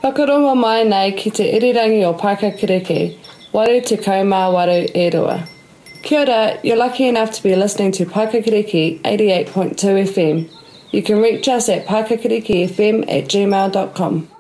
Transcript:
Whakarongo mai nei ki te irirangi o Pakakiriki, waru te kaumā waru e rua. Kia ora, you're lucky enough to be listening to Pakakiriki 88.2 FM. You can reach us at pakakirikifm@gmail.com.